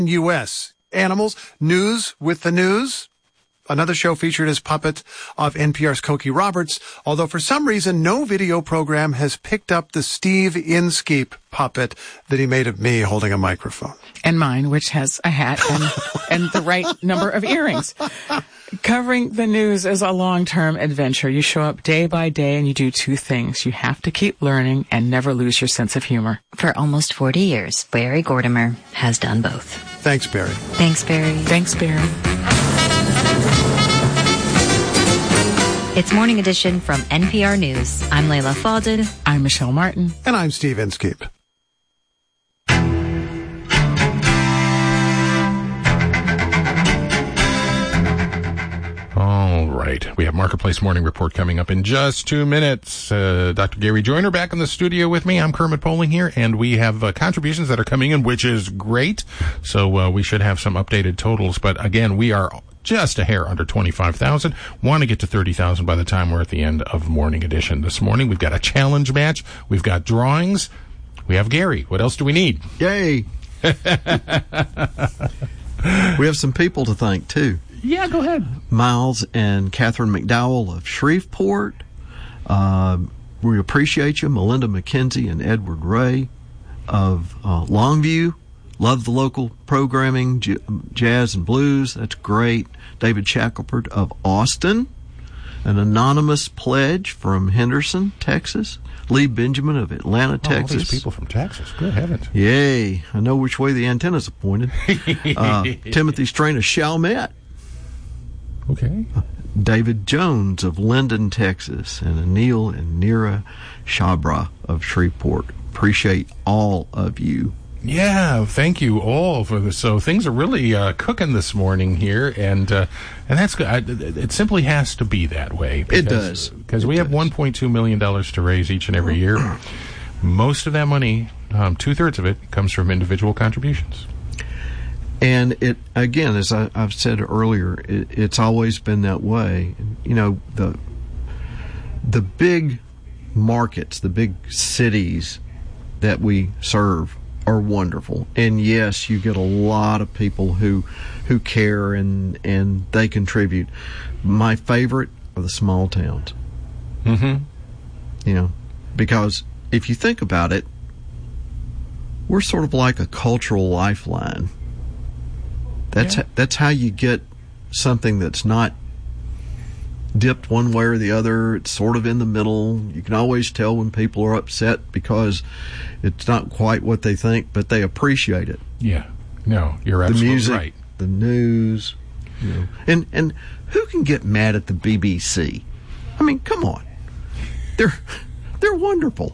U.S. Animals, news with the news. Another show featured as puppet of NPR's Cokie Roberts, although for some reason no video program has picked up the Steve Inskeep puppet that he made of me holding a microphone. And mine, which has a hat and the right number of earrings. Covering the news is a long-term adventure. You show up day by day and you do two things. You have to keep learning and never lose your sense of humor. For almost 40 years, Barry Gordimer has done both. Thanks, Barry. Thanks, Barry. Thanks, Barry. It's Morning Edition from NPR News. I'm Layla Fadel. I'm Michelle Martin. And I'm Steve Inskeep. All right. We have Marketplace Morning Report coming up in just 2 minutes. Dr. Gary Joyner back in the studio with me. I'm Kermit Poling here, and we have contributions that are coming in, which is great. So we should have some updated totals. But again, we are just a hair under 25,000. Want to get to 30,000 by the time we're at the end of Morning Edition. This morning, we've got a challenge match. We've got drawings. We have Gary. What else do we need? Yay. We have some people to thank, too. Yeah, go ahead. Miles and Catherine McDowell of Shreveport. We appreciate you. Melinda McKenzie and Edward Ray of Longview. Love the local programming, jazz and blues. That's great. David Shackelford of Austin. An anonymous pledge from Henderson, Texas. Lee Benjamin of Atlanta, Texas. All these people from Texas. Good heavens. Yay. I know which way the antenna's pointed. Timothy Strain of Chalmette. Okay. David Jones of Linden, Texas. And Anil and Neera Shabra of Shreveport. Appreciate all of you. Yeah, thank you all for this. So things are really cooking this morning here, and that's good. It simply has to be that way. It does. Because we have $1.2 million to raise each and every year. Most of that money, 2/3 of it, comes from individual contributions. And it, again, as I've said earlier, it's always been that way. You know, the big markets, the big cities that we serve are wonderful. And yes, you get a lot of people who care and they contribute. My favorite are the small towns. Mm-hmm. You know, because if you think about it, we're sort of like a cultural lifeline. That's how you get something that's not dipped one way or the other. It's sort of in the middle. You can always tell when people are upset because it's not quite what they think, but they appreciate it. Yeah. No, you're absolutely the music, right. The news, you know. And who can get mad at the BBC? I mean, come on. They're wonderful.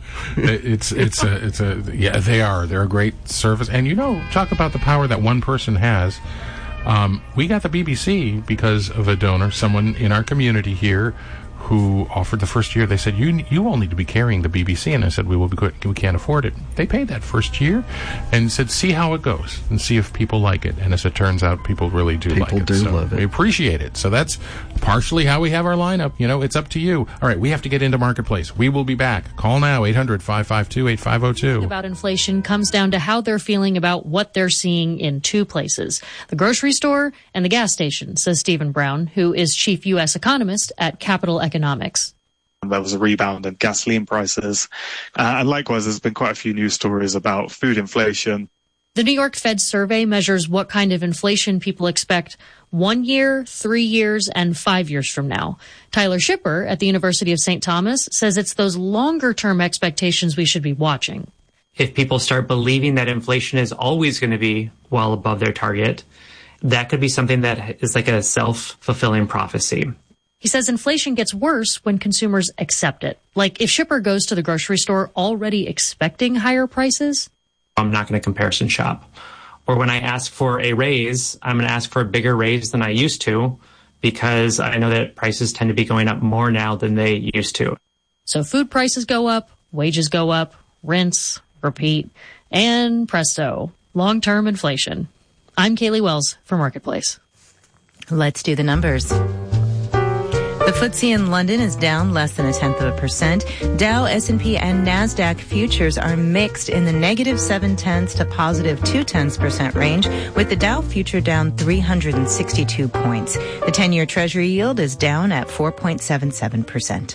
Yeah, they are. They're a great service. And talk about the power that one person has. We got the BBC because of a donor, someone in our community here, who offered the first year. They said, you all need to be carrying the BBC. And I said, we can't afford it. They paid that first year and said, see how it goes and see if people like it. And as it turns out, people really do like it. People do love it. We appreciate it. So that's partially how we have our lineup. It's up to you. All right, we have to get into Marketplace. We will be back. Call now, 800-552-8502. About inflation comes down to how they're feeling about what they're seeing in two places, the grocery store and the gas station, says Stephen Brown, who is chief U.S. economist at Capital Economics. There was a rebound in gasoline prices. And likewise, there's been quite a few news stories about food inflation. The New York Fed survey measures what kind of inflation people expect 1 year, 3 years, and 5 years from now. Tyler Schipper at the University of St. Thomas says it's those longer-term expectations we should be watching. If people start believing that inflation is always going to be well above their target, that could be something that is like a self-fulfilling prophecy. He says inflation gets worse when consumers accept it. Like if Schipper goes to the grocery store already expecting higher prices. I'm not going to comparison shop. Or when I ask for a raise, I'm going to ask for a bigger raise than I used to because I know that prices tend to be going up more now than they used to. So food prices go up, wages go up, rinse, repeat, and presto, long-term inflation. I'm Kaylee Wells for Marketplace. Let's do the numbers. The FTSE in London is down less than 0.1%. Dow, S&P, and NASDAQ futures are mixed in the negative 0.7 to positive 0.2% range, with the Dow future down 362 points. The 10-year Treasury yield is down at 4.77%.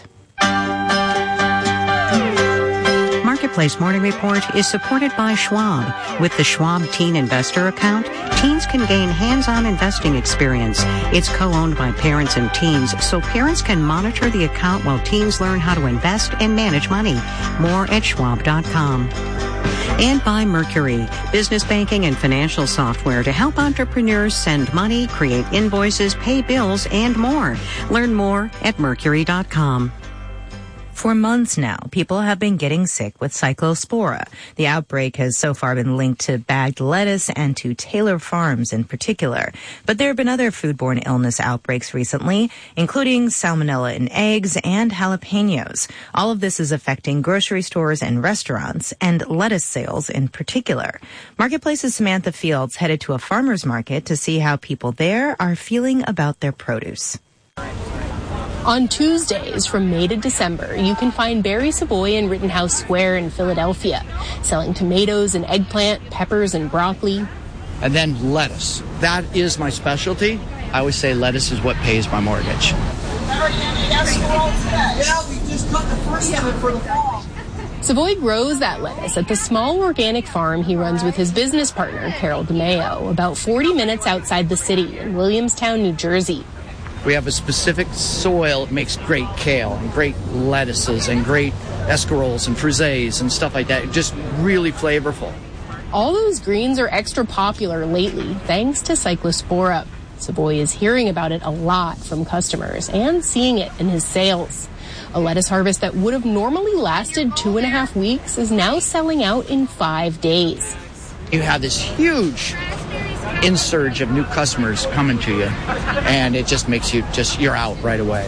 Marketplace Morning Report is supported by Schwab. With the Schwab Teen Investor Account, teens can gain hands-on investing experience. It's co-owned by parents and teens, so parents can monitor the account while teens learn how to invest and manage money. More at schwab.com. And by Mercury, business banking and financial software to help entrepreneurs send money, create invoices, pay bills, and more. Learn more at mercury.com. For months now, people have been getting sick with Cyclospora. The outbreak has so far been linked to bagged lettuce and to Taylor Farms in particular. But there have been other foodborne illness outbreaks recently, including salmonella in eggs and jalapenos. All of this is affecting grocery stores and restaurants, and lettuce sales in particular. Marketplace's Samantha Fields headed to a farmer's market to see how people there are feeling about their produce. On Tuesdays from May to December, you can find Barry Savoy in Rittenhouse Square in Philadelphia, selling tomatoes and eggplant, peppers and broccoli. And then lettuce. That is my specialty. I always say lettuce is what pays my mortgage. Yeah, we just cut the first of it for the fall. Savoy grows that lettuce at the small organic farm he runs with his business partner, Carol DeMayo, about 40 minutes outside the city in Williamstown, New Jersey. We have a specific soil that makes great kale and great lettuces and great escarols and frises and stuff like that. Just really flavorful. All those greens are extra popular lately thanks to Cyclospora. Savoy is hearing about it a lot from customers and seeing it in his sales. A lettuce harvest that would have normally lasted 2.5 weeks is now selling out in 5 days. You have this huge insurge of new customers coming to you, and it just makes you you're out right away.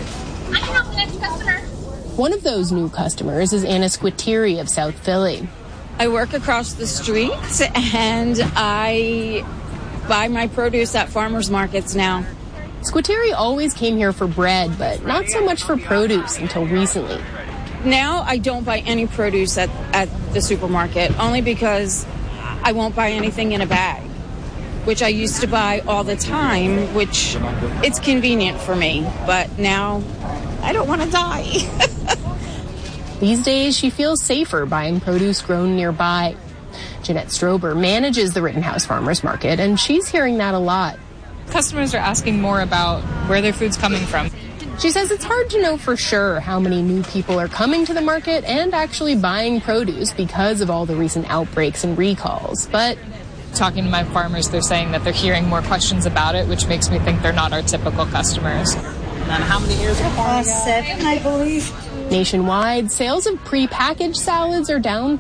One of those new customers is Anna Squitieri of South Philly. I work across the street, and I buy my produce at farmers markets now. Squitieri always came here for bread, but not so much for produce until recently. Now I don't buy any produce at the supermarket, only because I won't buy anything in a bag, which I used to buy all the time, which it's convenient for me. But now I don't want to die. These days, she feels safer buying produce grown nearby. Jeanette Strober manages the Rittenhouse Farmers Market, and she's hearing that a lot. Customers are asking more about where their food's coming from. She says it's hard to know for sure how many new people are coming to the market and actually buying produce because of all the recent outbreaks and recalls. But talking to my farmers, they're saying that they're hearing more questions about it, which makes me think they're not our typical customers. And how many years before? 7, I believe. Nationwide, sales of prepackaged salads are down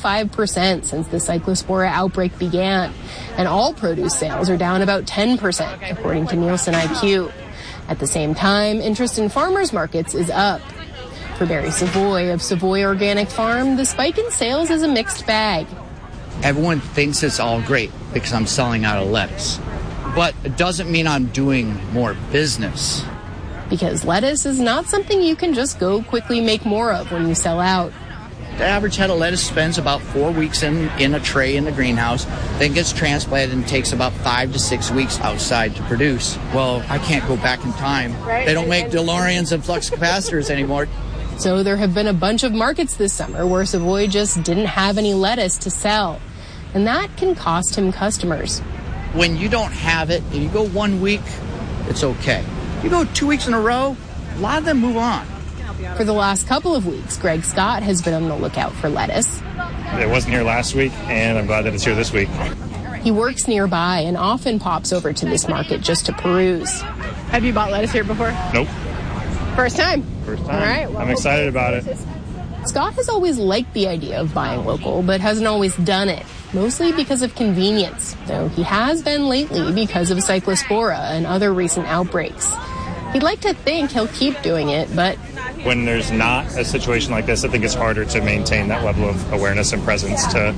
35% since the Cyclospora outbreak began. And all produce sales are down about 10%, according to Nielsen IQ. At the same time, interest in farmers markets is up. For Barry Savoy of Savoy Organic Farm, the spike in sales is a mixed bag. Everyone thinks it's all great because I'm selling out of lettuce. But it doesn't mean I'm doing more business. Because lettuce is not something you can just go quickly make more of when you sell out. The average head of lettuce spends about 4 weeks in a tray in the greenhouse, then gets transplanted and takes about 5 to 6 weeks outside to produce. Well, I can't go back in time. They don't make DeLoreans and flux capacitors anymore. So there have been a bunch of markets this summer where Savoy just didn't have any lettuce to sell. And that can cost him customers. When you don't have it, and you go 1 week, it's okay. You go 2 weeks in a row, a lot of them move on. For the last couple of weeks, Greg Scott has been on the lookout for lettuce. It wasn't here last week, and I'm glad that it's here this week. He works nearby and often pops over to this market just to peruse. Have you bought lettuce here before? Nope. First time? First time. All right. Well, I'm excited about it. Scott has always liked the idea of buying local, but hasn't always done it, mostly because of convenience, though he has been lately because of Cyclospora and other recent outbreaks. He'd like to think he'll keep doing it, but when there's not a situation like this, I think it's harder to maintain that level of awareness and presence to,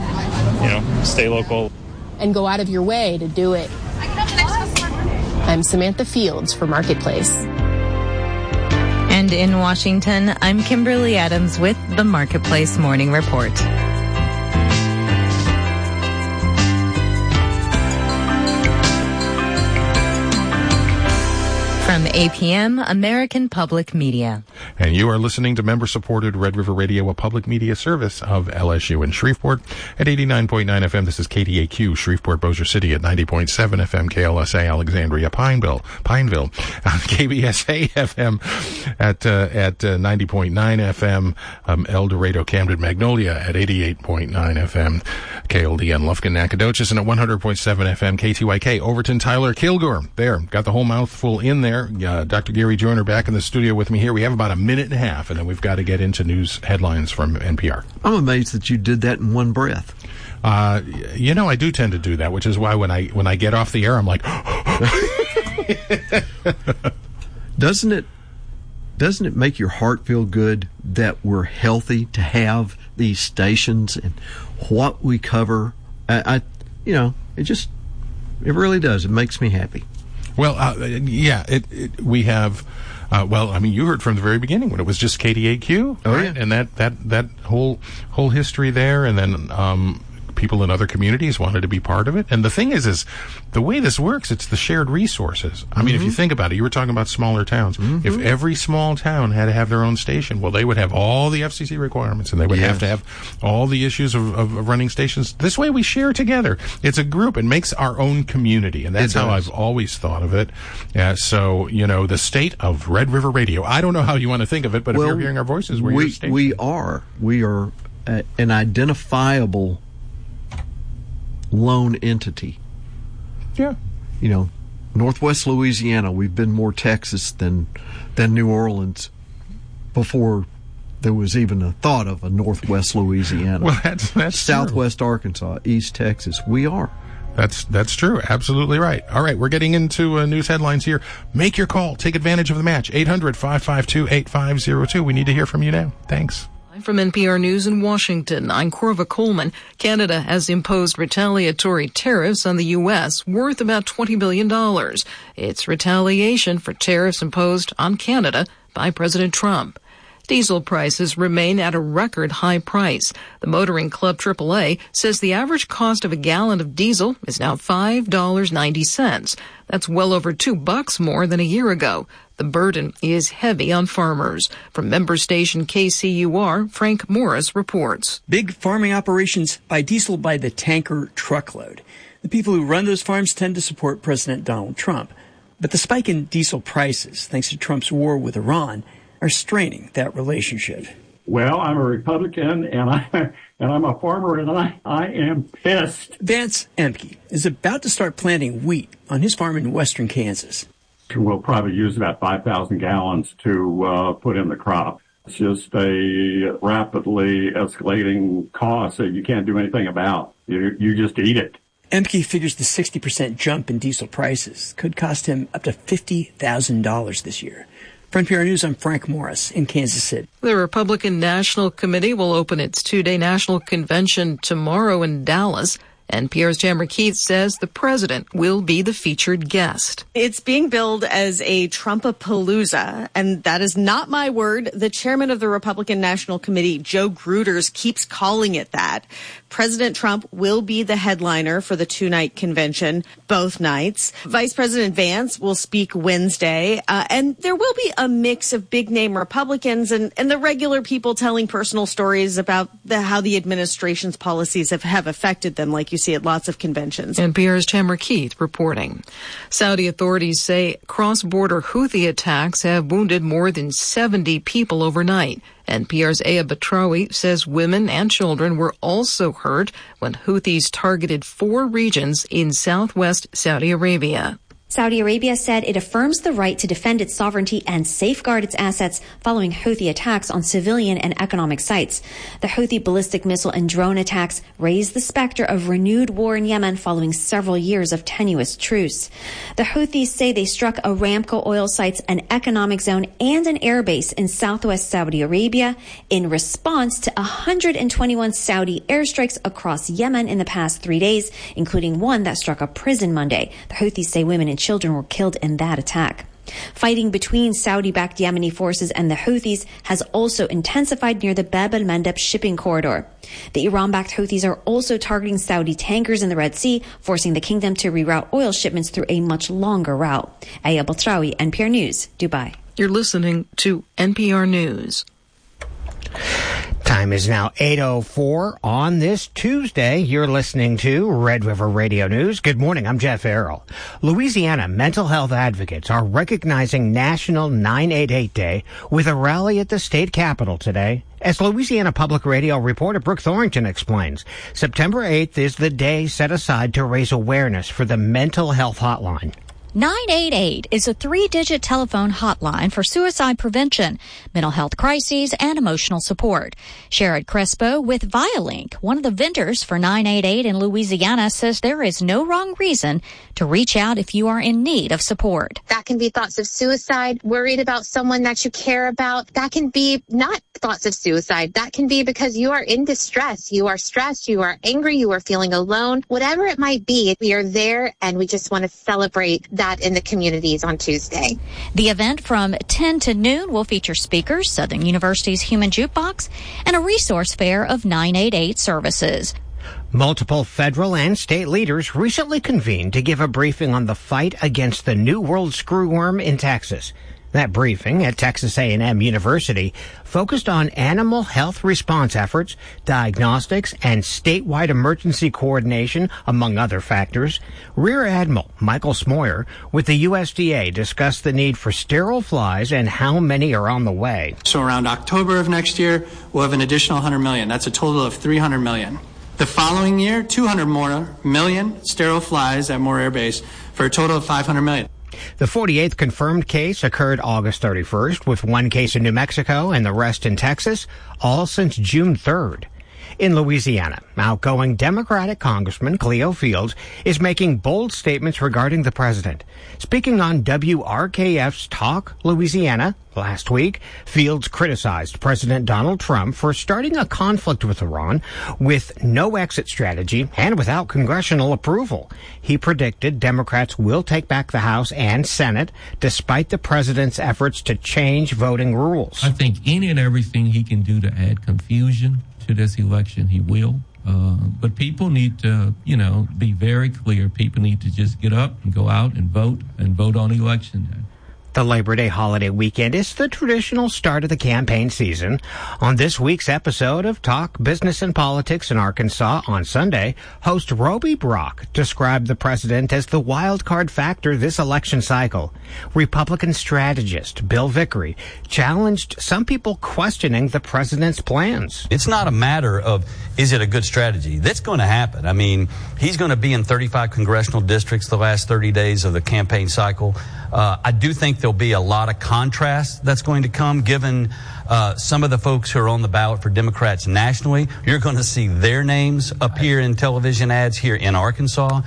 stay local. And go out of your way to do it. I'm Samantha Fields for Marketplace. And in Washington, I'm Kimberly Adams with the Marketplace Morning Report. From APM, American Public Media. And you are listening to member-supported Red River Radio, a public media service of LSU in Shreveport at 89.9 FM. This is KTAQ, Shreveport, Bossier City at 90.7 FM, KLSA, Alexandria, Pineville, KBSA FM at 90.9 FM, El Dorado, Camden, Magnolia at 88.9 FM, KLDN, Lufkin, Nacogdoches, and at 100.7 FM, KTYK, Overton, Tyler, Kilgore. There, got the whole mouthful in there. Dr. Gary Joyner back in the studio with me here. We have about a minute and a half, and then we've got to get into news headlines from NPR. I'm amazed that you did that in one breath. I do tend to do that, which is why when I get off the air, I'm like, Doesn't it make your heart feel good that we're healthy to have these stations and what we cover? It really does. It makes me happy. Well, we have, you heard from the very beginning when it was just KTAQ, right? Yeah. And that whole history there, and then, people in other communities wanted to be part of it. And the thing is the way this works, it's the shared resources. I mean, if you think about it, you were talking about smaller towns. If every small town had to have their own station, well, they would have all the FCC requirements, and they would have to have all the issues of running stations. This way we share together. It's a group. It makes our own community, and that's how I've always thought of it. So, the state of Red River Radio. I don't know how you want to think of it, but if you're hearing our voices, we're your station. We are an identifiable lone entity. Yeah. Northwest Louisiana, we've been more Texas than New Orleans before there was even a thought of a Northwest Louisiana. Well, that's Southwest Arkansas, East Texas. We are. That's true. Absolutely right. All right, we're getting into news headlines here. Make your call. Take advantage of the match. 800-552-8502. We need to hear from you now. Thanks. From NPR News in Washington, I'm Corva Coleman. Canada has imposed retaliatory tariffs on the U.S. worth about $20 billion. It's retaliation for tariffs imposed on Canada by President Trump. Diesel prices remain at a record high price. The Motoring Club AAA says the average cost of a gallon of diesel is now $5.90. That's well over $2 more than a year ago. The burden is heavy on farmers. From member station KCUR, Frank Morris reports. Big farming operations buy diesel by the tanker truckload. The people who run those farms tend to support President Donald Trump. But the spike in diesel prices, thanks to Trump's war with Iran, are straining that relationship. Well, I'm a Republican, and I'm a farmer, and I am pissed. Vance Emke is about to start planting wheat on his farm in western Kansas. We'll probably use about 5,000 gallons to put in the crop. It's just a rapidly escalating cost that you can't do anything about. You just eat it. Emke figures the 60% jump in diesel prices could cost him up to $50,000 this year. For NPR News, I'm Frank Morris in Kansas City. The Republican National Committee will open its two-day national convention tomorrow in Dallas. NPR's Tamara Keith says the president will be the featured guest. It's being billed as a Trumpapalooza, and that is not my word. The chairman of the Republican National Committee, Joe Gruters, keeps calling it that. President Trump will be the headliner for the two-night convention, both nights. Vice President Vance will speak Wednesday, and there will be a mix of big-name Republicans and the regular people telling personal stories about how the administration's policies have affected them, like you see at lots of conventions. NPR's Tamara Keith reporting. Saudi authorities say cross-border Houthi attacks have wounded more than 70 people overnight. NPR's Aya Batrawi says women and children were also hurt when Houthis targeted 4 regions in southwest Saudi Arabia. Saudi Arabia said it affirms the right to defend its sovereignty and safeguard its assets following Houthi attacks on civilian and economic sites. The Houthi ballistic missile and drone attacks raised the specter of renewed war in Yemen following several years of tenuous truce. The Houthis say they struck Aramco oil sites, an economic zone, and an airbase in southwest Saudi Arabia in response to 121 Saudi airstrikes across Yemen in the past 3 days, including one that struck a prison Monday. The Houthis say women and children were killed in that attack. Fighting between Saudi-backed Yemeni forces and the Houthis has also intensified near the Bab al-Mandeb shipping corridor. The Iran-backed Houthis are also targeting Saudi tankers in the Red Sea, forcing the kingdom to reroute oil shipments through a much longer route. Aya Baltraoui, NPR News, Dubai. You're listening to NPR News. Time is now 8:04 on this Tuesday. You're listening to Red River Radio News. Good morning. I'm Jeff Errol. Louisiana mental health advocates are recognizing National 988 Day with a rally at the state capitol today. As Louisiana Public Radio reporter Brooke Thorrington explains, September 8th is the day set aside to raise awareness for the mental health hotline. 988 is a 3-digit telephone hotline for suicide prevention, mental health crises, and emotional support. Sherrod Crespo with Vialink, one of the vendors for 988 in Louisiana, says there is no wrong reason to reach out if you are in need of support. That can be thoughts of suicide, worried about someone that you care about. That can be not thoughts of suicide. That can be because you are in distress, you are stressed, you are angry, you are feeling alone. Whatever it might be, we are there and we just want to celebrate that in the communities on Tuesday. The event from 10 to noon will feature speakers, Southern University's Human Jukebox, and a resource fair of 988 services. Multiple federal and state leaders recently convened to give a briefing on the fight against the New World screwworm in Texas. That briefing at Texas A&M University focused on animal health response efforts, diagnostics, and statewide emergency coordination, among other factors. Rear Admiral Michael Smoyer with the USDA discussed the need for sterile flies and how many are on the way. So around October of next year, we'll have an additional 100 million. That's a total of 300 million. The following year, 200 more million sterile flies at Moore Air Base for a total of 500 million. The 48th confirmed case occurred August 31st, with one case in New Mexico and the rest in Texas, all since June 3rd. In Louisiana, outgoing Democratic Congressman Cleo Fields is making bold statements regarding the president. Speaking on WRKF's Talk Louisiana last week, Fields criticized President Donald Trump for starting a conflict with Iran with no exit strategy and without congressional approval. He predicted Democrats will take back the House and Senate despite the president's efforts to change voting rules. I think any and everything he can do to add confusion to this election, he will. But people need to, be very clear. People need to just get up and go out and vote on election day. The Labor Day holiday weekend is the traditional start of the campaign season. On this week's episode of Talk Business and Politics in Arkansas on Sunday, host Roby Brock described the president as the wild card factor this election cycle. Republican strategist Bill Vickery challenged some people questioning the president's plans. It's not a matter of, is it a good strategy? That's going to happen. I mean, he's going to be in 35 congressional districts the last 30 days of the campaign cycle. I do think there'll be a lot of contrast that's going to come, given some of the folks who are on the ballot for Democrats nationally. You're going to see their names appear in television ads here in Arkansas.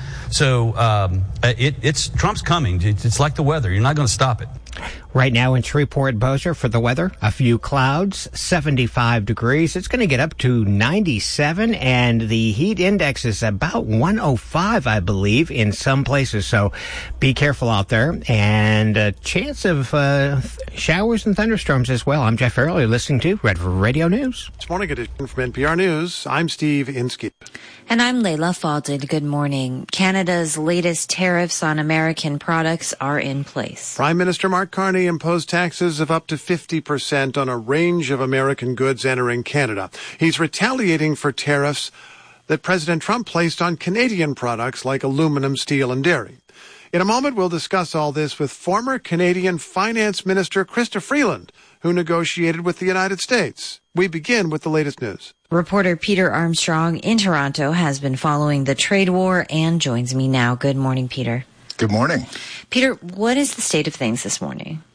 So it's Trump's coming. It's like the weather. You're not going to stop it. Right now in Shreveport, Bossier, for the weather, a few clouds, 75 degrees. It's going to get up to 97, and the heat index is about 105, I believe, in some places. So be careful out there, and a chance of showers and thunderstorms as well. I'm Jeff Farrell. You're listening to Red River Radio News. This morning edition from NPR News, I'm Steve Inskeep. And I'm Layla Falded. Good morning. Canada's latest tariffs on American products are in place. Prime Minister Mark Carney imposed taxes of up to 50% on a range of American goods entering Canada. He's retaliating for tariffs that President Trump placed on Canadian products like aluminum, steel, and dairy. In a moment, we'll discuss all this with former Canadian Finance Minister Chrystia Freeland, who negotiated with the United States. We begin with the latest news. Reporter Peter Armstrong in Toronto has been following the trade war and joins me now. Good morning, Peter. Good morning. Peter, what is the state of things this morning?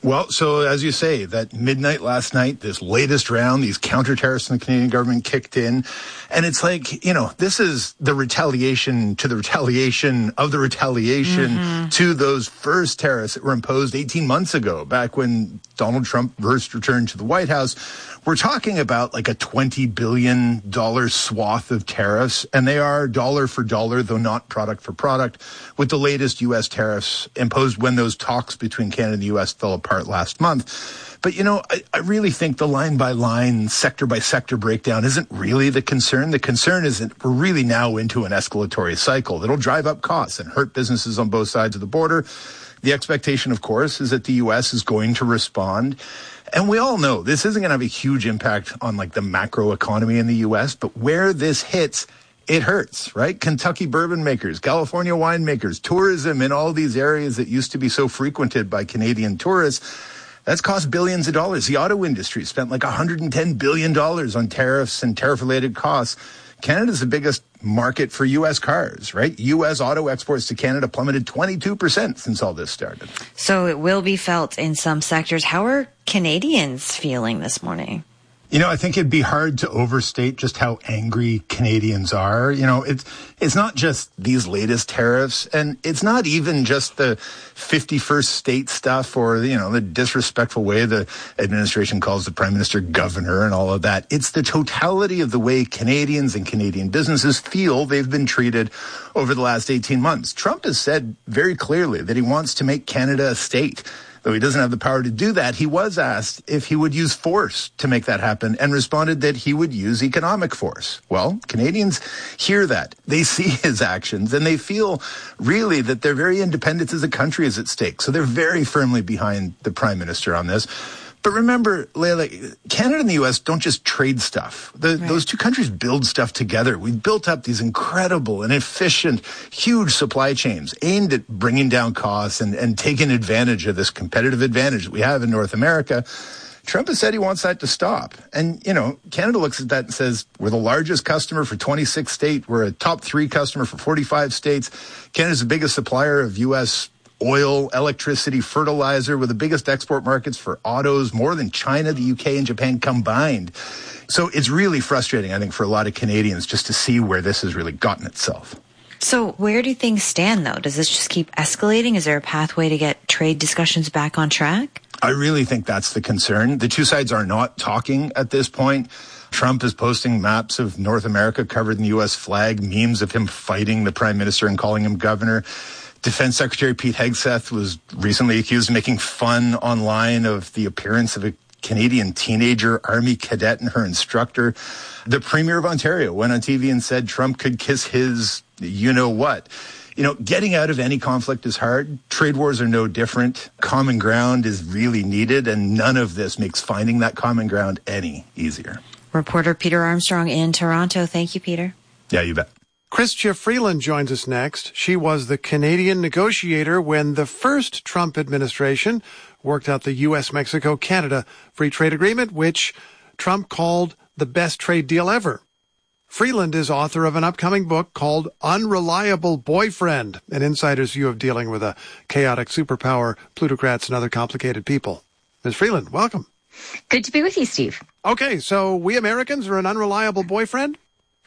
Well, so as you say, that midnight last night, this latest round, these counter tariffs from the Canadian government kicked in. And it's like, this is the retaliation to the retaliation of the retaliation to those first tariffs that were imposed 18 months ago, back when Donald Trump first returned to the White House. We're talking about like a $20 billion swath of tariffs, and they are dollar for dollar, though not product for product, with the latest U.S. tariffs imposed when those talks between Canada and the U.S. fell apart last month. But, I really think the line-by-line, sector-by-sector breakdown isn't really the concern. The concern is that we're really now into an escalatory cycle that'll drive up costs and hurt businesses on both sides of the border. The expectation, of course, is that the U.S. is going to respond. And we all know this isn't going to have a huge impact on like the macro economy in the U.S., but where this hits, it hurts, right? Kentucky bourbon makers, California winemakers, tourism in all these areas that used to be so frequented by Canadian tourists, that's cost billions of dollars. The auto industry spent like $110 billion on tariffs and tariff-related costs. Canada's the biggest market for U.S. cars, right? U.S. auto exports to Canada plummeted 22% since all this started. So it will be felt in some sectors. How are Canadians feeling this morning? I think it'd be hard to overstate just how angry Canadians are. It's not just these latest tariffs, and it's not even just the 51st state stuff or, the disrespectful way the administration calls the Prime Minister governor and all of that. It's the totality of the way Canadians and Canadian businesses feel they've been treated over the last 18 months. Trump has said very clearly that he wants to make Canada a state. Though he doesn't have the power to do that, he was asked if he would use force to make that happen and responded that he would use economic force. Well, Canadians hear that. They see his actions and they feel really that their very independence as a country is at stake. So they're very firmly behind the Prime Minister on this. But remember, Leila, Canada and the U.S. don't just trade stuff. Those two countries build stuff together. We've built up these incredible and efficient, huge supply chains aimed at bringing down costs and taking advantage of this competitive advantage that we have in North America. Trump has said he wants that to stop. And, Canada looks at that and says, we're the largest customer for 26 states. We're a top 3 customer for 45 states. Canada's the biggest supplier of U.S. oil, electricity, fertilizer, with the biggest export markets for autos, more than China, the UK, and Japan combined. So it's really frustrating, I think, for a lot of Canadians just to see where this has really gotten itself. So where do things stand, though? Does this just keep escalating? Is there a pathway to get trade discussions back on track? I really think that's the concern. The two sides are not talking at this point. Trump is posting maps of North America covered in the U.S. flag, memes of him fighting the Prime Minister and calling him governor. Defense Secretary Pete Hegseth was recently accused of making fun online of the appearance of a Canadian teenager Army cadet and her instructor. The Premier of Ontario went on TV and said Trump could kiss his you-know-what. Getting out of any conflict is hard. Trade wars are no different. Common ground is really needed, and none of this makes finding that common ground any easier. Reporter Peter Armstrong in Toronto. Thank you, Peter. Yeah, you bet. Chrystia Freeland joins us next. She was the Canadian negotiator when the first Trump administration worked out the U.S.-Mexico-Canada free trade agreement, which Trump called the best trade deal ever. Freeland is author of an upcoming book called Unreliable Boyfriend, an insider's view of dealing with a chaotic superpower, plutocrats, and other complicated people. Ms. Freeland, welcome. Good to be with you, Steve. Okay, so we Americans are an unreliable boyfriend?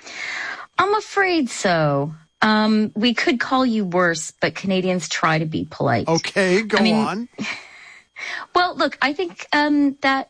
I'm afraid so. We could call you worse, but Canadians try to be polite. Okay, go on. Well, look, I think that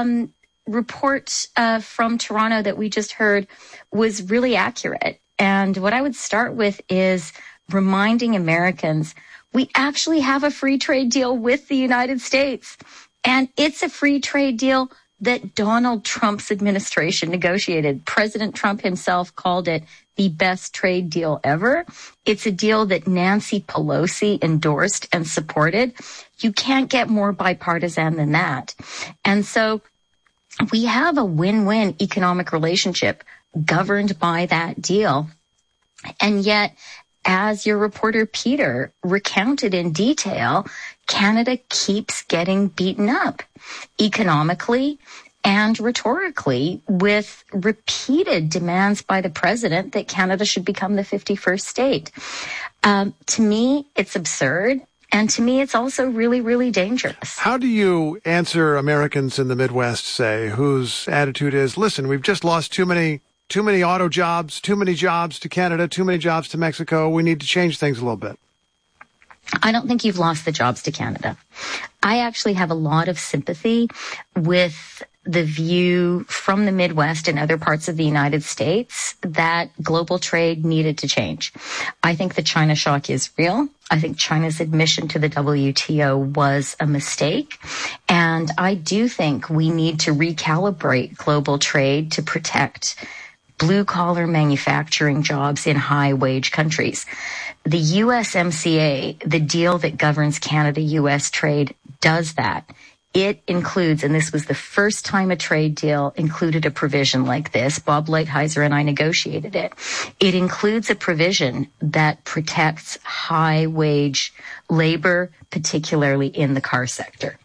report from Toronto that we just heard was really accurate. And what I would start with is reminding Americans we actually have a free trade deal with the United States. And it's a free trade deal that Donald Trump's administration negotiated. President Trump himself called it the best trade deal ever. It's a deal that Nancy Pelosi endorsed and supported. You can't get more bipartisan than that. And so we have a win-win economic relationship governed by that deal. And yet, as your reporter Peter recounted in detail, Canada keeps getting beaten up economically and rhetorically with repeated demands by the president that Canada should become the 51st state. To me, it's absurd. And to me, it's also really, really dangerous. How do you answer Americans in the Midwest, say, whose attitude is, listen, we've just lost too many auto jobs, too many jobs to Canada, too many jobs to Mexico. We need to change things a little bit. I don't think you've lost the jobs to Canada. I actually have a lot of sympathy with the view from the Midwest and other parts of the United States that global trade needed to change. I think the China shock is real. I think China's admission to the WTO was a mistake. And I do think we need to recalibrate global trade to protect blue-collar manufacturing jobs in high-wage countries. The USMCA, the deal that governs Canada-U.S. trade, does that. It includes, and this was the first time a trade deal included a provision like this. Bob Lighthizer and I negotiated it. It includes a provision that protects high-wage labor, particularly in the car sector.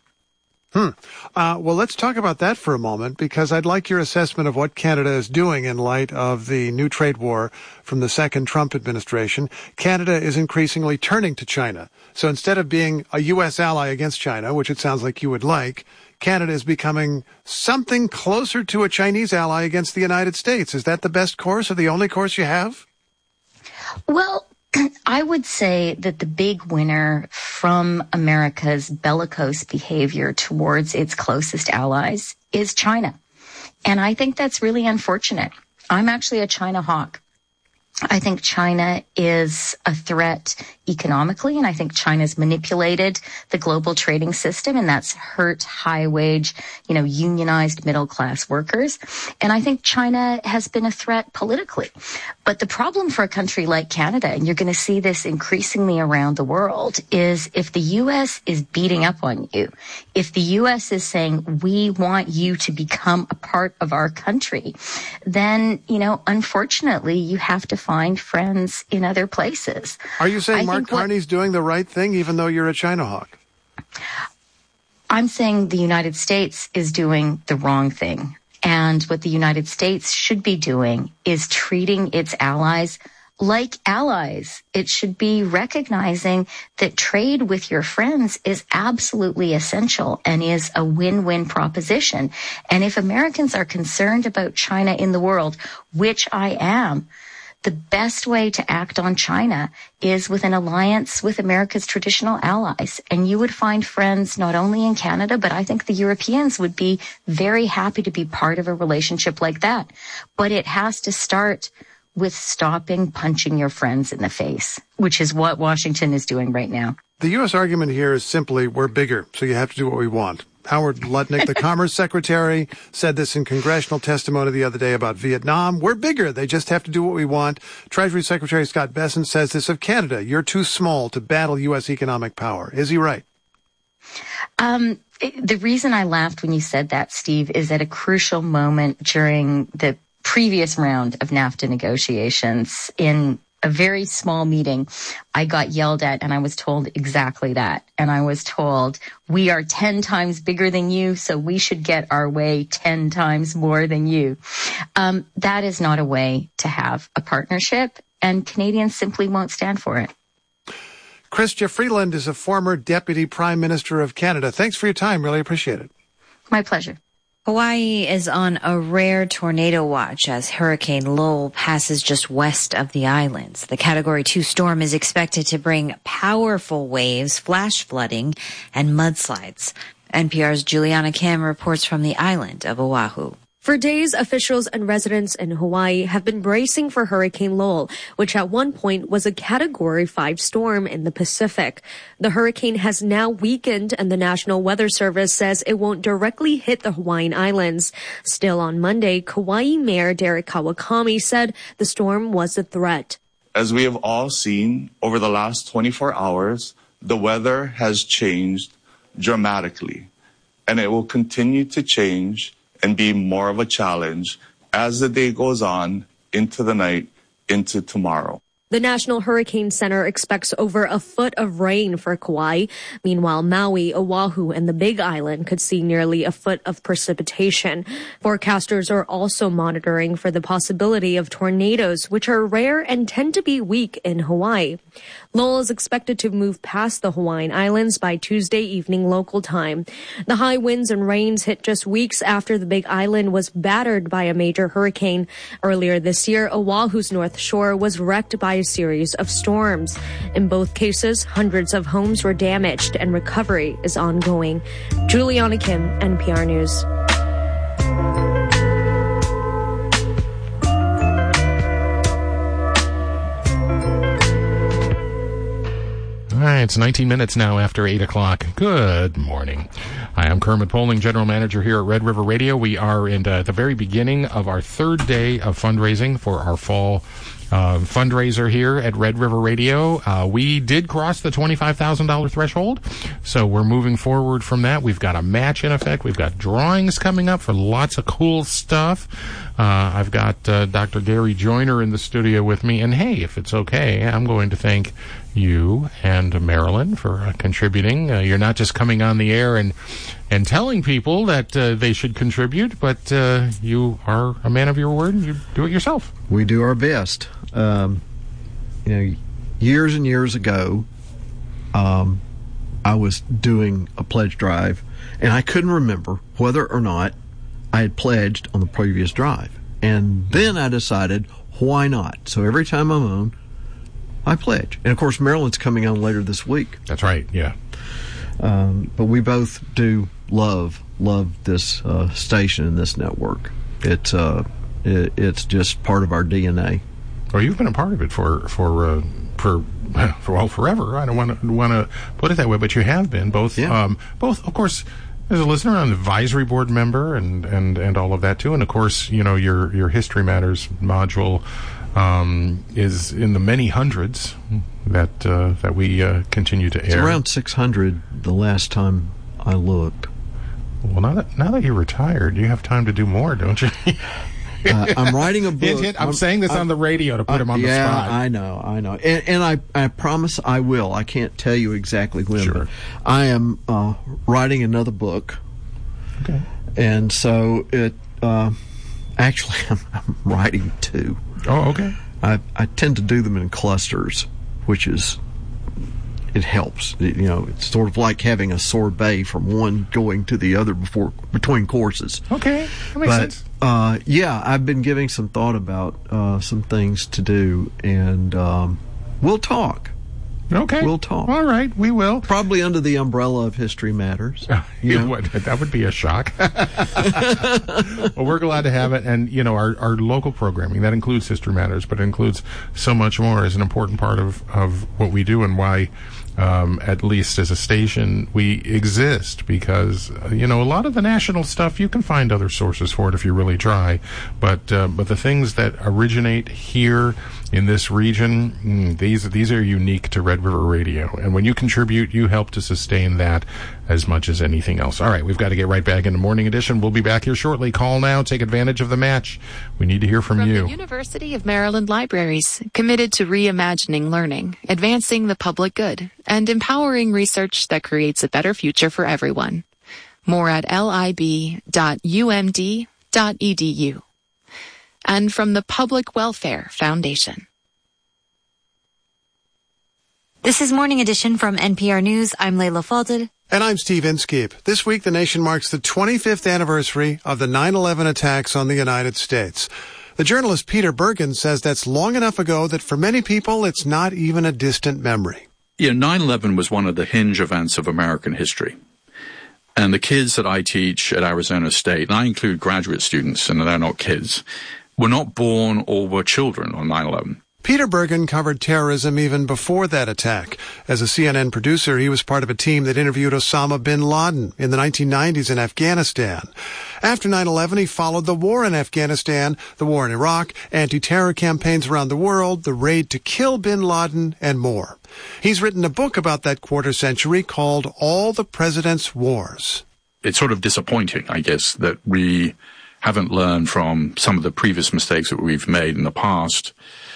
Well, let's talk about that for a moment, because I'd like your assessment of what Canada is doing in light of the new trade war from the second Trump administration. Canada is increasingly turning to China. So instead of being a U.S. ally against China, which it sounds like you would like, Canada is becoming something closer to a Chinese ally against the United States. Is that the best course or the only course you have? Well, I would say that the big winner from America's bellicose behavior towards its closest allies is China. And I think that's really unfortunate. I'm actually a China hawk. I think China is a threat economically, and I think China's manipulated the global trading system, and that's hurt high-wage, unionized middle-class workers. And I think China has been a threat politically. But the problem for a country like Canada, and you're going to see this increasingly around the world, is if the U.S. is beating up on you, if the U.S. is saying, we want you to become a part of our country, then, unfortunately, you have to find friends in other places. Are you saying Mark Carney's doing the right thing, even though you're a China hawk? I'm saying the United States is doing the wrong thing. And what the United States should be doing is treating its allies like allies. It should be recognizing that trade with your friends is absolutely essential and is a win-win proposition. And if Americans are concerned about China in the world, which I am, the best way to act on China is with an alliance with America's traditional allies. And you would find friends not only in Canada, but I think the Europeans would be very happy to be part of a relationship like that. But it has to start with stopping punching your friends in the face, which is what Washington is doing right now. The U.S. argument here is simply, we're bigger, so you have to do what we want. Howard Lutnick, the Commerce Secretary, said this in congressional testimony the other day about Vietnam. We're bigger. They just have to do what we want. Treasury Secretary Scott Bessent says this of Canada. You're too small to battle U.S. economic power. Is he right? The reason I laughed when you said that, Steve, is at a crucial moment during the previous round of NAFTA negotiations in a very small meeting, I got yelled at and I was told exactly that. And I was told, we are 10 times bigger than you, so we should get our way 10 times more than you. That is not a way to have a partnership, and Canadians simply won't stand for it. Chrystia Freeland is a former Deputy Prime Minister of Canada. Thanks for your time. Really appreciate it. My pleasure. Hawaii is on a rare tornado watch as Hurricane Lowell passes just west of the islands. The Category 2 storm is expected to bring powerful waves, flash flooding, and mudslides. NPR's Juliana Kim reports from the island of Oahu. For days, officials and residents in Hawaii have been bracing for Hurricane Lowell, which at one point was a Category 5 storm in the Pacific. The hurricane has now weakened, and the National Weather Service says it won't directly hit the Hawaiian Islands. Still on Monday, Kauai Mayor Derek Kawakami said the storm was a threat. As we have all seen over the last 24 hours, the weather has changed dramatically, and it will continue to change and be more of a challenge as the day goes on into the night, into tomorrow. The National Hurricane Center expects over a foot of rain for Kauai. Meanwhile, Maui, Oahu, and the Big Island could see nearly a foot of precipitation. Forecasters are also monitoring for the possibility of tornadoes, which are rare and tend to be weak in Hawaii. Lowell is expected to move past the Hawaiian Islands by Tuesday evening local time. The high winds and rains hit just weeks after the Big Island was battered by a major hurricane. Earlier this year, Oahu's North Shore was wrecked by a series of storms. In both cases, hundreds of homes were damaged and recovery is ongoing. Juliana Kim, NPR News. All right, it's 19 minutes now after 8 o'clock. Good morning. Hi, I'm Kermit Poling, General Manager here at Red River Radio. We are at the very beginning of our third day of fundraising for our fall fundraiser here at Red River Radio. We did cross the $25,000 threshold, so we're moving forward from that. We've got a match in effect. We've got drawings coming up for lots of cool stuff. I've got Dr. Gary Joyner in the studio with me, and hey, if it's okay, I'm going to thank you and Marilyn for contributing. You're not just coming on the air and telling people that they should contribute, but you are a man of your word and you do it yourself. We do our best. Years and years ago, I was doing a pledge drive, and I couldn't remember whether or not I had pledged on the previous drive. And then I decided, why not? So every time I'm on, I pledge. And of course, Marilyn's coming on later this week. That's right, yeah. But we both do love this station and this network. It's just part of our DNA. Well, you've been a part of it for forever. I don't want to put it that way, but you have been both. Yeah. Both, of course, as a listener, an advisory board member, and all of that too. And of course, your History Matters module is in the many hundreds that we continue to air. It's around 600 the last time I looked. Well, now that you're retired, you have time to do more, don't you? I'm writing a book. I'm saying this on the radio to put him on the spot. Yeah, I know. And I promise I will. I can't tell you exactly when. Sure. But I am writing another book. Okay. And so actually, I'm writing two. Oh, okay. I tend to do them in clusters, which it helps. It's sort of like having a sorbet from one going to the other between courses. Okay, that makes sense. I've been giving some thought about some things to do, and we'll talk. Okay. We'll talk. All right, we will. Probably under the umbrella of History Matters. That would be a shock. Well, we're glad to have it. And, our local programming, that includes History Matters, but it includes so much more, is an important part of what we do and why, at least as a station, we exist. Because, a lot of the national stuff, you can find other sources for it if you really try. But the things that originate here in this region, these are unique to Red River Radio. And when you contribute, you help to sustain that as much as anything else. All right, we've got to get right back into Morning Edition. We'll be back here shortly. Call now. Take advantage of the match. We need to hear from you. The University of Maryland Libraries, committed to reimagining learning, advancing the public good, and empowering research that creates a better future for everyone. More at lib.umd.edu. And from the Public Welfare Foundation. This is Morning Edition from NPR News. I'm Layla Falded. And I'm Steve Inskeep. This week, the nation marks the 25th anniversary of the 9/11 attacks on the United States. The journalist Peter Bergen says that's long enough ago that for many people, it's not even a distant memory. 9/11 was one of the hinge events of American history. And the kids that I teach at Arizona State, and I include graduate students, and they're not kids, were not born or were children on 9/11. Peter Bergen covered terrorism even before that attack. As a CNN producer, he was part of a team that interviewed Osama bin Laden in the 1990s in Afghanistan. After 9/11, he followed the war in Afghanistan, the war in Iraq, anti-terror campaigns around the world, the raid to kill bin Laden, and more. He's written a book about that quarter century called All the President's Wars. It's sort of disappointing, I guess, that we haven't learned from some of the previous mistakes that we've made in the past.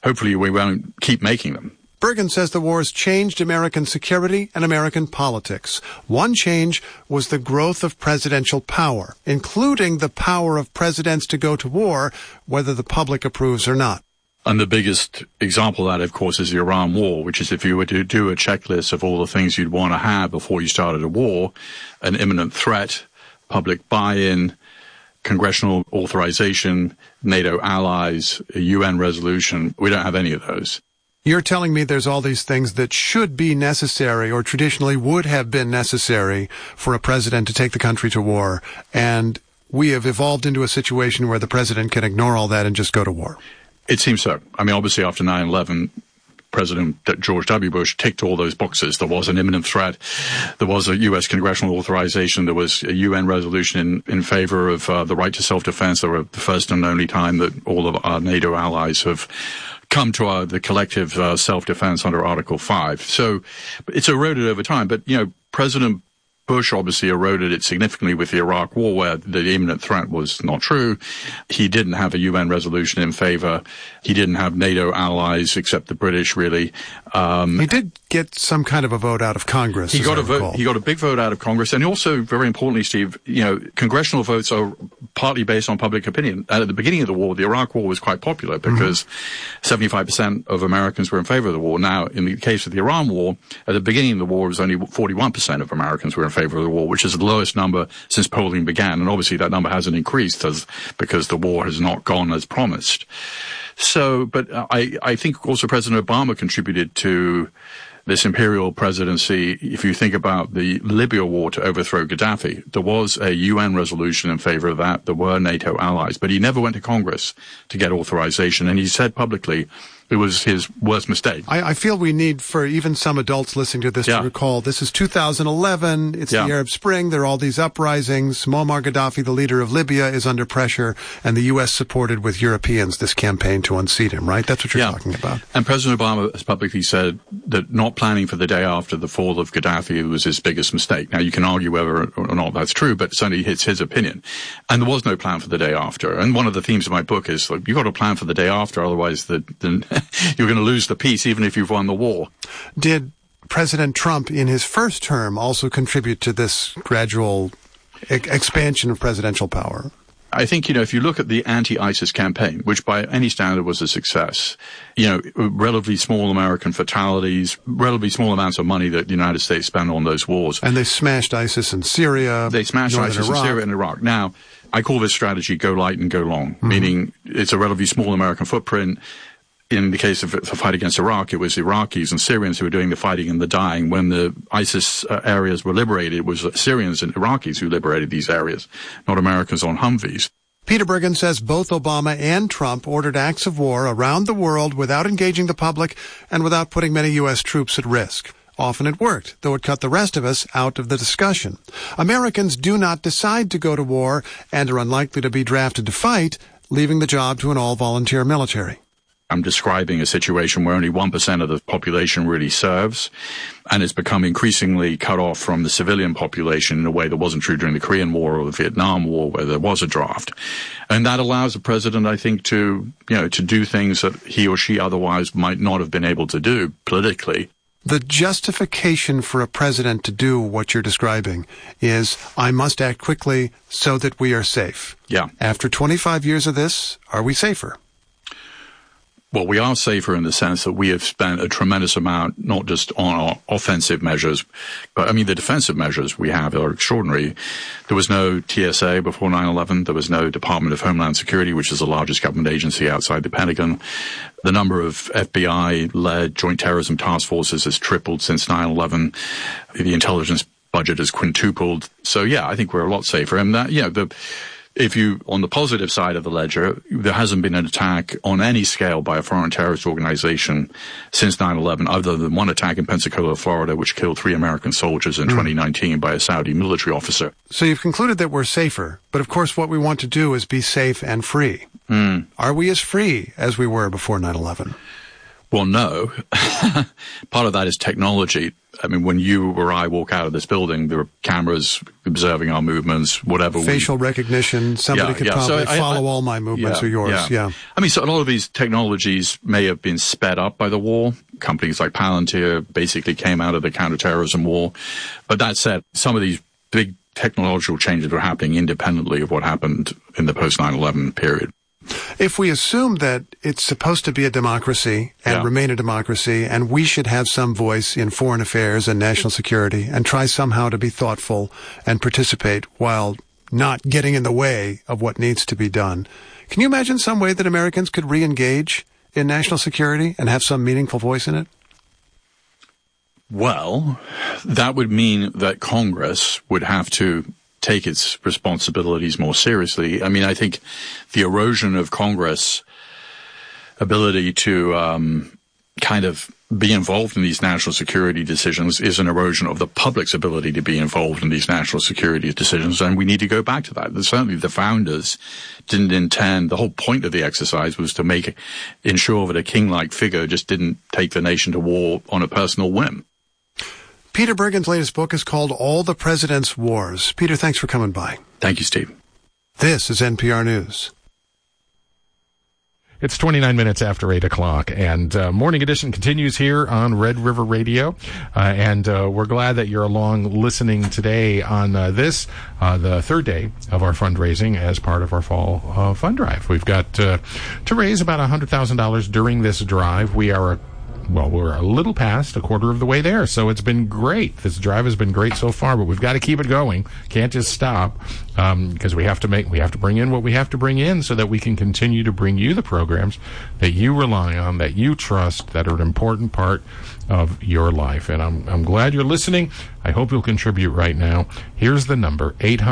hopefully we won't keep making them. Bergen says the wars changed American security and American politics. One change was the growth of presidential power, including the power of presidents to go to war, whether the public approves or not. And the biggest example of that, of course, is the Iran war, which is if you were to do a checklist of all the things you'd want to have before you started a war, an imminent threat, public buy-in, congressional authorization, NATO allies, a UN resolution. We don't have any of those. You're telling me there's all these things that should be necessary or traditionally would have been necessary for a president to take the country to war, and we have evolved into a situation where the president can ignore all that and just go to war. It seems so. I mean, obviously after 9/11, President George W. Bush ticked all those boxes. There was an imminent threat. There was a U.S. congressional authorization. There was a UN resolution in favor of the right to self-defense. There were the first and only time that all of our NATO allies have come to the collective self-defense under Article 5. So it's eroded over time. But, President Bush obviously eroded it significantly with the Iraq War, where the imminent threat was not true. He didn't have a UN resolution in favor. He didn't have NATO allies, except the British, really. He did get some kind of a vote out of Congress. He got a vote. He got a big vote out of Congress, and also, very importantly, Steve, congressional votes are partly based on public opinion. And at the beginning of the war, the Iraq War was quite popular because 75% of Americans were in favor of the war. Now, in the case of the Iran War, at the beginning of the war, it was only 41% of Americans were in favor of the war, which is the lowest number since polling began. And obviously that number hasn't increased because the war has not gone as promised. So, but I think also President Obama contributed to this imperial presidency. If you think about the Libya war to overthrow Gaddafi, there was a UN resolution in favor of that. There were NATO allies, but he never went to Congress to get authorization. And he said publicly it was his worst mistake. I feel we need, for even some adults listening to this, to recall this is 2011. It's the Arab Spring. There are all these uprisings. Muammar Gaddafi, the leader of Libya, is under pressure, and the U.S. supported with Europeans this campaign to unseat him, right? That's what you're talking about. And President Obama has publicly said that not planning for the day after the fall of Gaddafi was his biggest mistake. Now, you can argue whether or not that's true, but certainly it's his opinion. And there was no plan for the day after. And one of the themes of my book is, like, you've got to plan for the day after, otherwise you're going to lose the peace even if you've won the war. Did President Trump in his first term also contribute to this gradual expansion of presidential power? I think, if you look at the anti-ISIS campaign, which by any standard was a success, relatively small American fatalities, relatively small amounts of money that the United States spent on those wars. And they smashed ISIS in Syria. They smashed ISIS in Syria and Iraq. Now, I call this strategy go light and go long, meaning it's a relatively small American footprint. In the case of the fight against Iraq, it was Iraqis and Syrians who were doing the fighting and the dying. When the ISIS areas were liberated, it was Syrians and Iraqis who liberated these areas, not Americans on Humvees. Peter Bergen says both Obama and Trump ordered acts of war around the world without engaging the public and without putting many U.S. troops at risk. Often it worked, though it cut the rest of us out of the discussion. Americans do not decide to go to war and are unlikely to be drafted to fight, leaving the job to an all-volunteer military. I'm describing a situation where only 1% of the population really serves, and it's become increasingly cut off from the civilian population in a way that wasn't true during the Korean War or the Vietnam War, where there was a draft. And that allows the president, I think, to do things that he or she otherwise might not have been able to do politically. The justification for a president to do what you're describing is, I must act quickly so that we are safe. Yeah. After 25 years of this, are we safer? Well, we are safer in the sense that we have spent a tremendous amount, not just on our offensive measures, but the defensive measures we have are extraordinary. There was no TSA before 9/11. There was no Department of Homeland Security, which is the largest government agency outside the Pentagon. The number of FBI-led joint terrorism task forces has tripled since 9/11. The intelligence budget has quintupled. So, yeah, I think we're a lot safer. And that, if you, on the positive side of the ledger, there hasn't been an attack on any scale by a foreign terrorist organization since 9/11, other than one attack in Pensacola, Florida, which killed 3 American soldiers in 2019 by a Saudi military officer. So you've concluded that we're safer, but of course what we want to do is be safe and free. Are we as free as we were before 9/11? Well, no. Part of that is technology. I mean, when you or I walk out of this building, there are cameras observing our movements, whatever. Facial recognition. Somebody could probably follow all my movements or yours. Yeah. I mean, so a lot of these technologies may have been sped up by the war. Companies like Palantir basically came out of the counterterrorism war. But that said, some of these big technological changes were happening independently of what happened in the post 9/11 period. If we assume that it's supposed to be a democracy and remain a democracy, and we should have some voice in foreign affairs and national security and try somehow to be thoughtful and participate while not getting in the way of what needs to be done, can you imagine some way that Americans could re-engage in national security and have some meaningful voice in it? Well, that would mean that Congress would have to take its responsibilities more seriously. I mean, I think the erosion of Congress' ability to kind of be involved in these national security decisions is an erosion of the public's ability to be involved in these national security decisions, and we need to go back to that. Certainly the founders didn't intend, the whole point of the exercise was to ensure that a king-like figure just didn't take the nation to war on a personal whim. Peter Bergen's latest book is called All the President's Wars. Peter, thanks for coming by. Thank you, Steve. This is NPR News. It's 29 minutes after 8 o'clock, and Morning Edition continues here on Red River Radio. And we're glad that you're along listening today on this, the third day of our fundraising as part of our fall fund drive. We've got to raise about $100,000 during this drive. We're a little past a quarter of the way there, so it's been great. This drive has been great so far, but we've got to keep it going. Can't just stop, because we have to bring in what we have to bring in so that we can continue to bring you the programs that you rely on, that you trust, that are an important part of your life. And I'm glad you're listening. I hope you'll contribute right now. Here's the number,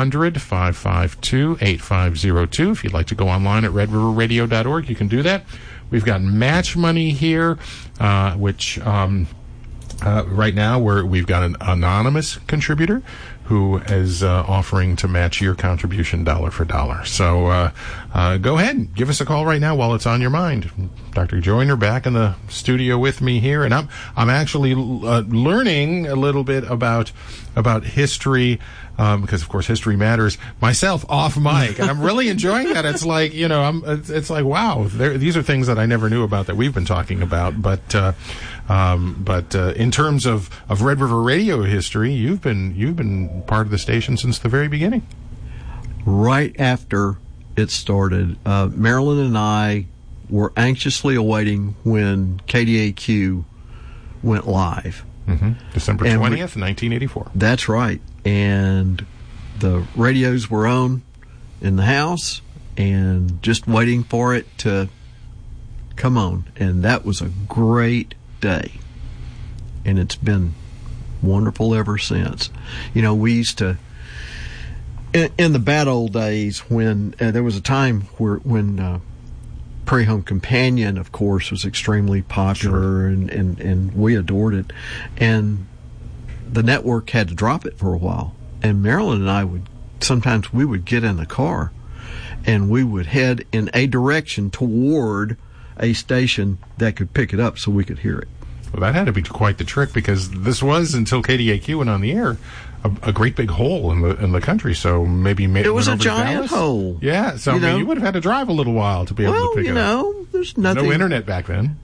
800-552-8502. If you'd like to go online at redriverradio.org, you can do that. We've got match money here, which right now we've got an anonymous contributor who is offering to match your contribution dollar for dollar. So go ahead and give us a call right now while it's on your mind. Dr. Joyner back in the studio with me here, and I'm actually learning a little bit about history. Because of course history matters, myself off mic, and I'm really enjoying that. It's like, it's like, wow, these are things that I never knew about that we've been talking about. But in terms of Red River Radio history, you've been part of the station since the very beginning. Right after it started, Marilyn and I were anxiously awaiting when KDAQ went live. December 20th, 1984. That's right. And the radios were on in the house and just waiting for it to come on. And that was a great day. And it's been wonderful ever since. We used to, in the bad old days when there was a time when Prairie Home Companion, of course, was extremely popular, and we adored it. And the network had to drop it for a while. And Marilyn and I would get in the car and we would head in a direction toward a station that could pick it up so we could hear it. Well, that had to be quite the trick, because this was, until KDAQ went on the air, a great big hole in the country. So maybe it was a giant hole. Yeah, so you would have had to drive a little while to be able to pick it up. There's nothing. No internet back then.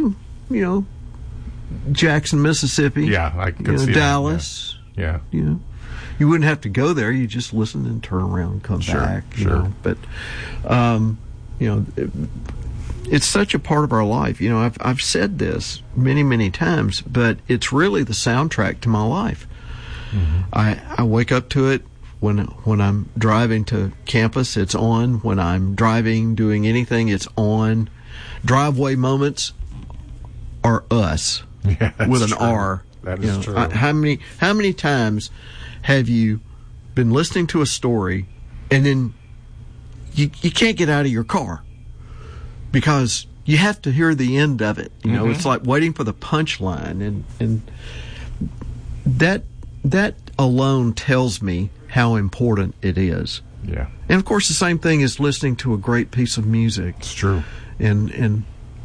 Jackson, Mississippi. Yeah, I could see Dallas. Yeah. You wouldn't have to go there. You just listen and turn around and come back. Sure. But, it's such a part of our life. I've said this many, many times, but it's really the soundtrack to my life. I wake up to it when I'm driving to campus. It's on. When I'm driving, doing anything, it's on. Driveway moments are us. Yeah, with an true. R. That is true. How many times have you been listening to a story and then you can't get out of your car because you have to hear the end of it? It's like waiting for the punchline, and that alone tells me how important it is. Yeah. And of course, the same thing is listening to a great piece of music. It's true. And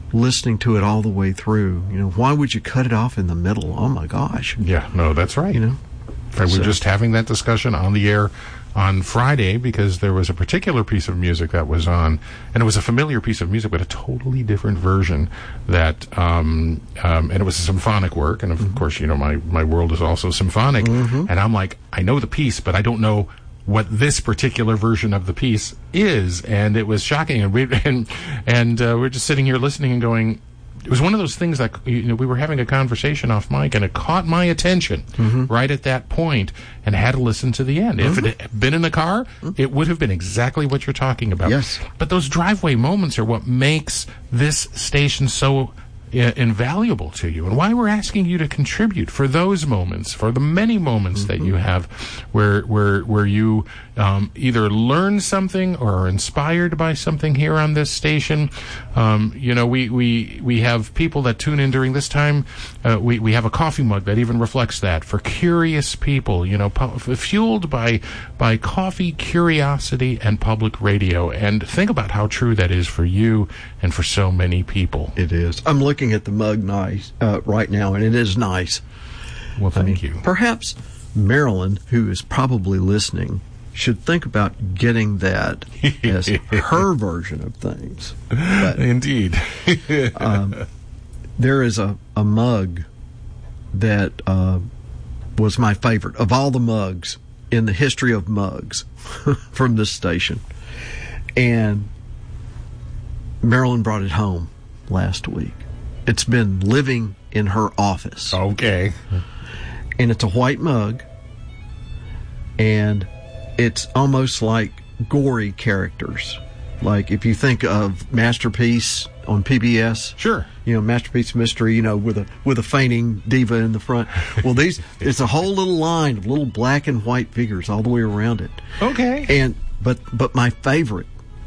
listening to it all the way through. You know, why would you cut it off in the middle? Oh my gosh. Yeah, no, that's right. You know, we were just having that discussion on the air on Friday because there was a particular piece of music that was on, and it was a familiar piece of music, but a totally different version that, and it was a symphonic work, and of course, you know, my world is also symphonic, and I'm like, I know the piece, but I don't know what this particular version of the piece is, and it was shocking, and we're just sitting here listening and going, it was one of those things that, you know, we were having a conversation off mic, and it caught my attention right at that point, and had to listen to the end. If it had been in the car, it would have been exactly what you're talking about. Yes. But those driveway moments are what makes this station so invaluable to you, and why we're asking you to contribute for those moments, for the many moments that you have where you either learn something or are inspired by something here on this station. You know, we have people that tune in during this time. We have a coffee mug that even reflects that for curious people, you know, fueled by coffee, curiosity, and public radio. And think about how true that is for you and for so many people. It is. I'm looking at the mug right now, and it is nice. Well, thank you. Perhaps Marilyn, who is probably listening, should think about getting that as her version of things. But, indeed. there is a mug that was my favorite of all the mugs in the history of mugs from this station. And Marilyn brought it home last week. It's been living in her office. Okay. And it's a white mug, and it's almost like gory characters. Like if you think of Masterpiece on PBS. Sure. You know, Masterpiece Mystery, you know, with a fainting diva in the front. Well, it's a whole little line of little black and white figures all the way around it. Okay. And but my favorite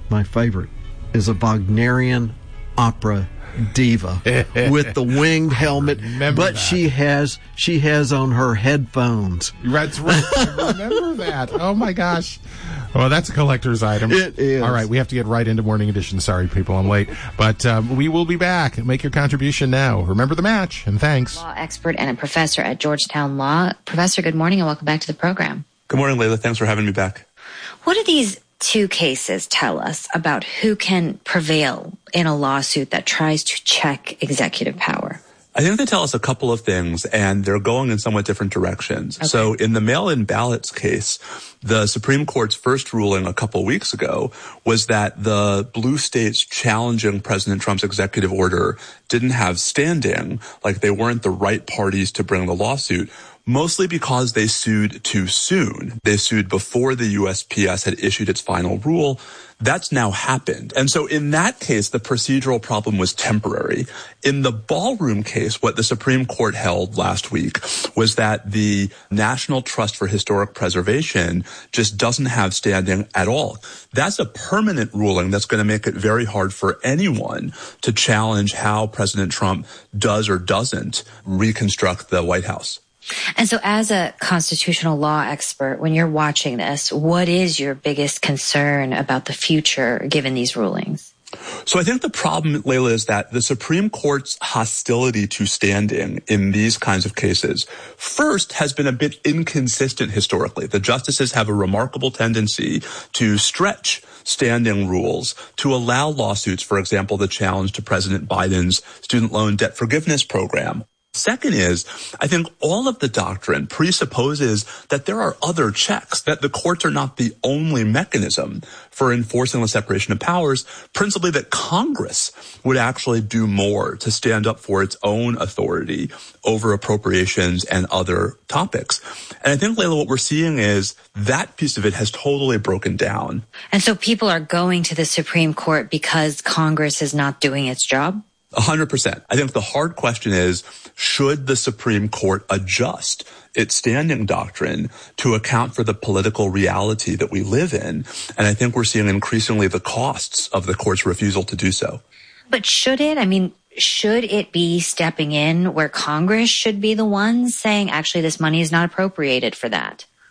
is a Wagnerian opera diva with the winged helmet, but that. she has on her headphones. That's right. I remember that. Oh my gosh. Well, that's a collector's item. It is. All right, we have to get right into Morning Edition. Sorry, people, I'm late. But we will be back. Make your contribution now. Remember the match, and thanks. Law expert and a professor at Georgetown Law. Professor, good morning, and welcome back to the program. Good morning, Layla. Thanks for having me back. What do these two cases tell us about who can prevail in a lawsuit that tries to check executive power? I think they tell us a couple of things, and they're going in somewhat different directions. Okay. So in the mail-in ballots case, the Supreme Court's first ruling a couple of weeks ago was that the blue states challenging President Trump's executive order didn't have standing, like they weren't the right parties to bring the lawsuit, mostly because they sued too soon. They sued before the USPS had issued its final rule. That's now happened. And so in that case, the procedural problem was temporary. In the ballroom case, what the Supreme Court held last week was that the National Trust for Historic Preservation just doesn't have standing at all. That's a permanent ruling that's going to make it very hard for anyone to challenge how President Trump does or doesn't reconstruct the White House. And so as a constitutional law expert, when you're watching this, what is your biggest concern about the future given these rulings? So I think the problem, Layla, is that the Supreme Court's hostility to standing in these kinds of cases, first, has been a bit inconsistent historically. The justices have a remarkable tendency to stretch standing rules to allow lawsuits, for example, the challenge to President Biden's student loan debt forgiveness program. Second is, I think all of the doctrine presupposes that there are other checks, that the courts are not the only mechanism for enforcing the separation of powers, principally that Congress would actually do more to stand up for its own authority over appropriations and other topics. And I think, Layla, what we're seeing is that piece of it has totally broken down. And so people are going to the Supreme Court because Congress is not doing its job? 100%. I think the hard question is, should the Supreme Court adjust its standing doctrine to account for the political reality that we live in? And I think we're seeing increasingly the costs of the court's refusal to do so. But should it? I mean, should it be stepping in where Congress should be the ones saying, actually, this money is not appropriated for that?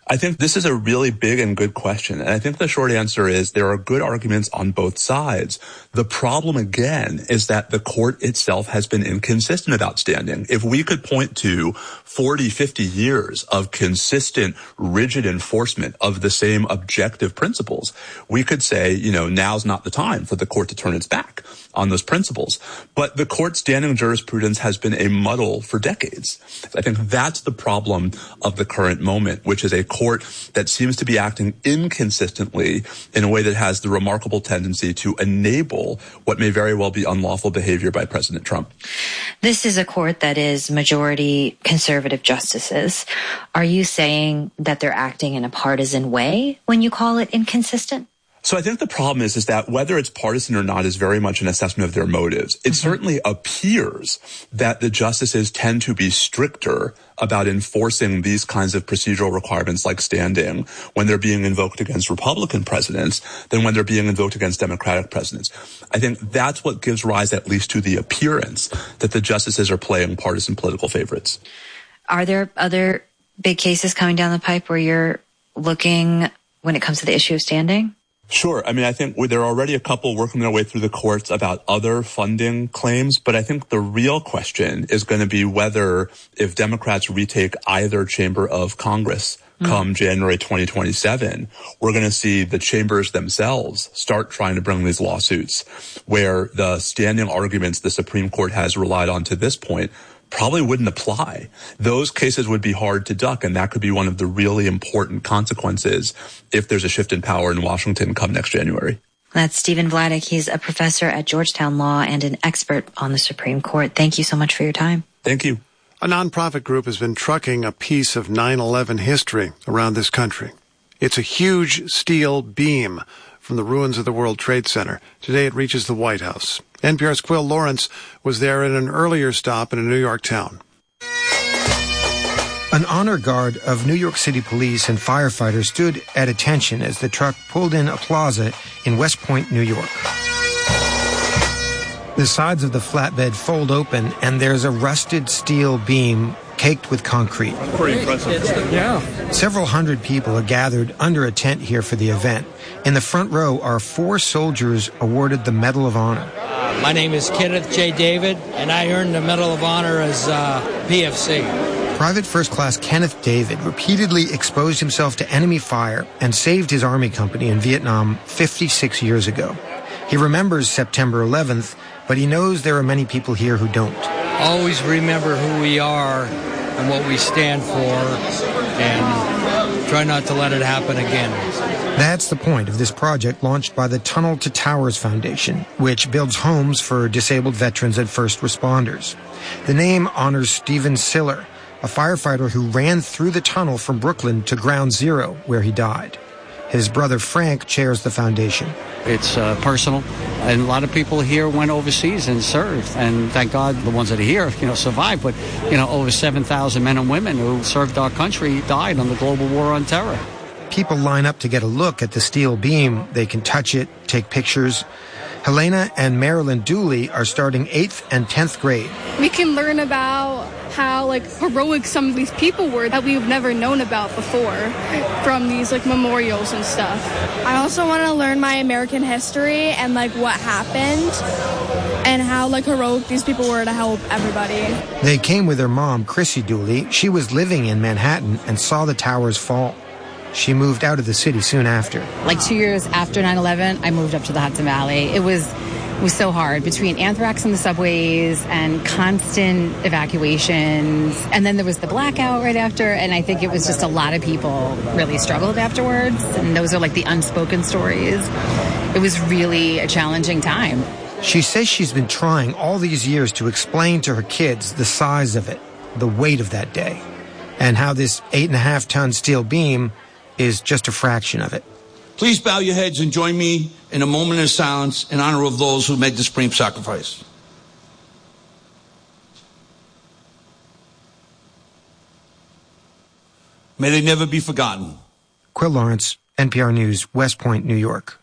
I think this is a really big and good question. And I think the short answer is there are good arguments on both sides. The problem, again, is that the court itself has been inconsistent about standing. If we could point to 40, 50 years of consistent, rigid enforcement of the same objective principles, we could say, now's not the time for the court to turn its back on those principles. But the court's standing jurisprudence has been a muddle for decades. I think that's the problem of the current moment, which is a court that seems to be acting inconsistently in a way that has the remarkable tendency to enable what may very well be unlawful behavior by President Trump. This is a court that is majority conservative justices. Are you saying that they're acting in a partisan way when you call it inconsistent? So I think the problem is that whether it's partisan or not is very much an assessment of their motives. It certainly appears that the justices tend to be stricter about enforcing these kinds of procedural requirements like standing when they're being invoked against Republican presidents than when they're being invoked against Democratic presidents. I think that's what gives rise at least to the appearance that the justices are playing partisan political favorites. Are there other big cases coming down the pipe where you're looking when it comes to the issue of standing? Sure. I think there are already a couple working their way through the courts about other funding claims, but I think the real question is going to be whether if Democrats retake either chamber of Congress come January 2027, we're going to see the chambers themselves start trying to bring these lawsuits where the standing arguments the Supreme Court has relied on to this point probably wouldn't apply. Those cases would be hard to duck, and that could be one of the really important consequences if there's a shift in power in Washington come next January. That's Stephen Vladeck. He's a professor at Georgetown Law and an expert on the Supreme Court. Thank you so much for your time. Thank you. A nonprofit group has been trucking a piece of 9/11 history around this country. It's a huge steel beam from the ruins of the World Trade Center. Today it reaches the White House. NPR's Quill Lawrence was there in an earlier stop in a New York town. An honor guard of New York City police and firefighters stood at attention as the truck pulled in a plaza in West Point, New York. The sides of the flatbed fold open, and there's a rusted steel beam caked with concrete. Pretty impressive. Yeah. Several hundred people are gathered under a tent here for the event. In the front row are 4 soldiers awarded the Medal of Honor. My name is Kenneth J. David, and I earned the Medal of Honor as PFC. Private First Class Kenneth David repeatedly exposed himself to enemy fire and saved his Army company in Vietnam 56 years ago. He remembers September 11th, but he knows there are many people here who don't. Always remember who we are and what we stand for, and try not to let it happen again. That's the point of this project launched by the Tunnel to Towers Foundation, which builds homes for disabled veterans and first responders. The name honors Stephen Siller, a firefighter who ran through the tunnel from Brooklyn to Ground Zero, where he died. His brother Frank chairs the foundation. It's personal, and a lot of people here went overseas and served, and thank God the ones that are here, survived. But, over 7,000 men and women who served our country died on the global war on terror. People line up to get a look at the steel beam. They can touch it, take pictures. Helena and Marilyn Dooley are starting 8th and 10th grade. We can learn about how heroic some of these people were that we've never known about before from these memorials and stuff. I also want to learn my American history and what happened and how heroic these people were to help everybody. They came with their mom, Chrissy Dooley. She was living in Manhattan and saw the towers fall. She moved out of the city soon after. 2 years after 9/11, I moved up to the Hudson Valley. It was so hard between anthrax in the subways and constant evacuations. And then there was the blackout right after. And I think it was just a lot of people really struggled afterwards. And those are the unspoken stories. It was really a challenging time. She says she's been trying all these years to explain to her kids the size of it, the weight of that day, and how this 8.5-ton steel beam is just a fraction of it. Please bow your heads and join me in a moment of silence in honor of those who made the supreme sacrifice. May they never be forgotten. Quill Lawrence, NPR News, West Point, New York.